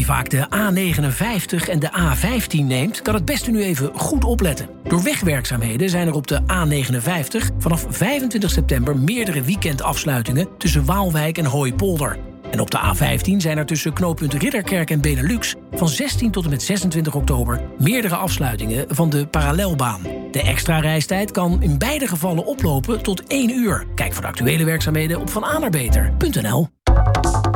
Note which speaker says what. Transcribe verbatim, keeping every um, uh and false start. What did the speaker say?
Speaker 1: vaak de A negenenvijftig en de A vijftien neemt, kan het beste nu even goed opletten. Door wegwerkzaamheden zijn er op de A negenenvijftig vanaf vijfentwintig september meerdere weekendafsluitingen tussen Waalwijk en Hooipolder. En op de A vijftien zijn er tussen knooppunt Ridderkerk en Benelux van zestien tot en met zesentwintig oktober meerdere afsluitingen van de parallelbaan. De extra reistijd kan in beide gevallen oplopen tot één uur. Kijk voor de actuele werkzaamheden op van a naar beter punt n l.